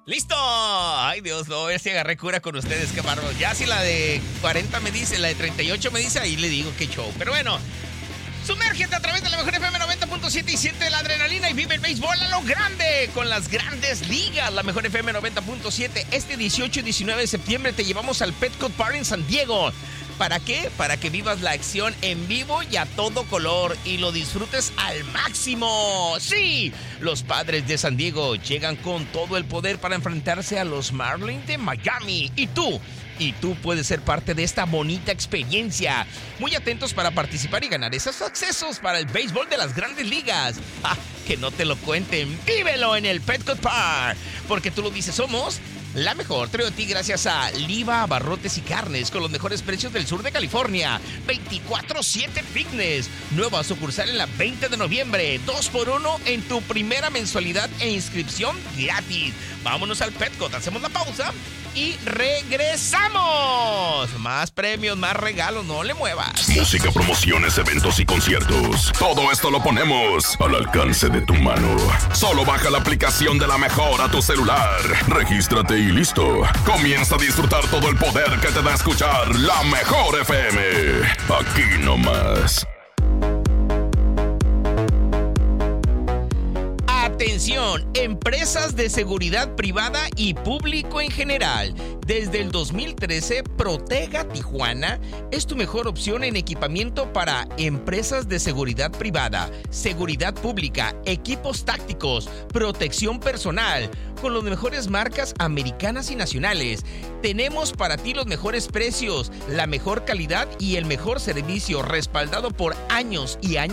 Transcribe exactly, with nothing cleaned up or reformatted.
¡Listo! Ay, Dios, no, a ver si agarré cura con ustedes, qué bárbaro. Ya si la de cuarenta me dice, la de treinta y ocho me dice, ahí le digo qué show. Pero bueno, sumérgete a través de la mejor F M noventa punto siete y siente la adrenalina y vive el béisbol a lo grande con las grandes ligas. La mejor F M noventa punto siete. Este dieciocho y diecinueve de septiembre te llevamos al Petco Park en San Diego. ¿Para qué? Para que vivas la acción en vivo y a todo color y lo disfrutes al máximo. ¡Sí! Los Padres de San Diego llegan con todo el poder para enfrentarse a los Marlins de Miami. ¿Y tú? Y tú puedes ser parte de esta bonita experiencia. Muy atentos para participar y ganar esos accesos para el béisbol de las grandes ligas. ¡Ah! Que no te lo cuenten. ¡Vívelo en el Petco Park! Porque tú lo dices, somos la mejor. Traigo a ti gracias a Liva Abarrotes y Carnes con los mejores precios del sur de California. veinticuatro siete Fitness. Nueva sucursal en la veinte de noviembre. dos por uno en tu primera mensualidad e inscripción gratis. Vámonos al Petco. Hacemos la pausa y regresamos. Más premios, más regalos. No le muevas. Música, promociones, eventos y conciertos. Todo esto lo ponemos al alcance de tu mano. Solo baja la aplicación de La Mejor a tu celular. Regístrate y listo. Comienza a disfrutar todo el poder que te da escuchar La Mejor F M. Aquí nomás. Atención, empresas de seguridad privada y público en general. Desde el dos mil trece, Protega Tijuana es tu mejor opción en equipamiento para empresas de seguridad privada, seguridad pública, equipos tácticos, protección personal, con las mejores marcas americanas y nacionales. Tenemos para ti los mejores precios, la mejor calidad y el mejor servicio, respaldado por años y años